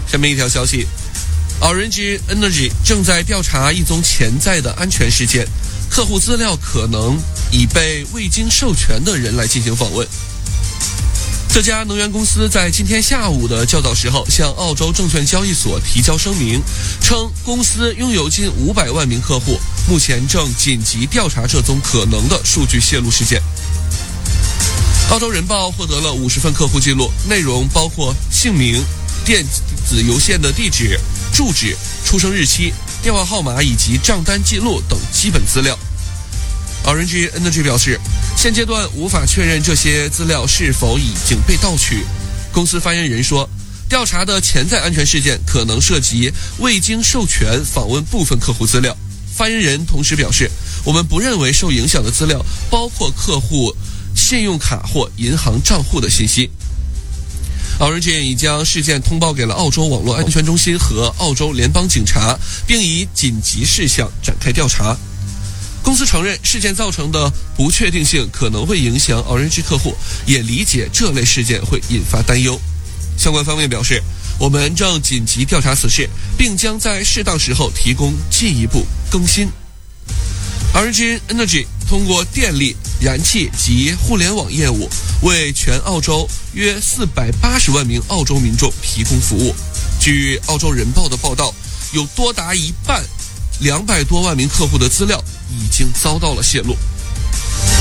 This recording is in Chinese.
下面一条消息 ，Orange Energy 正在调查一宗潜在的安全事件，客户资料可能已被未经授权的人来进行访问。这家能源公司在今天下午的较早时候向澳洲证券交易所提交声明，称公司拥有近500万名客户，目前正紧急调查这宗可能的数据泄露事件。澳洲人报获得了50份客户记录，内容包括姓名、电子邮件的地址、住址、出生日期、电话号码以及账单记录等基本资料。Orange Energy 表示，现阶段无法确认这些资料是否已经被盗取。公司发言人说，调查的潜在安全事件可能涉及未经授权访问部分客户资料。发言人同时表示，我们不认为受影响的资料包括客户信用卡或银行账户的信息。Orange 已将事件通报给了澳洲网络安全中心和澳洲联邦警察，并以紧急事项展开调查。公司承认事件造成的不确定性可能会影响 Orange 客户，也理解这类事件会引发担忧。相关方面表示，我们正紧急调查此事，并将在适当时候提供进一步更新。Orange Energy 通过电力、燃气及互联网业务，为全澳洲约480万名澳洲民众提供服务。据澳洲人报的报道，有多达一半200多万名客户的资料已经遭到了泄露。